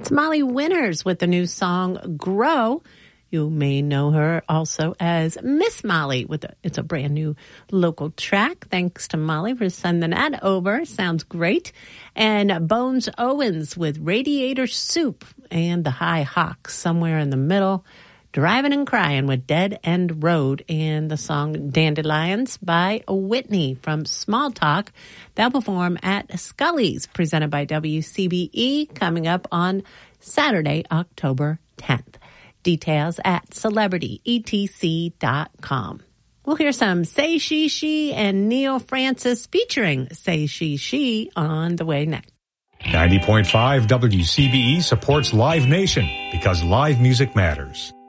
It's Molly Winters with the new song Grow. You may know her also as Miss Molly. It's a brand new local track. Thanks to Molly for sending that over. Sounds great. And Bones Owens with Radiator Soup and the High Hawks somewhere in the middle. Driving and Crying with Dead End Road and the song Dandelions by Whitney from Small Talk. They'll perform at Scully's, presented by WCBE, coming up on Saturday, October 10th. Details at CelebrityETC.com. We'll hear some Say She She and Neil Francis featuring Say She She on the way next. 90.5 WCBE supports Live Nation because live music matters.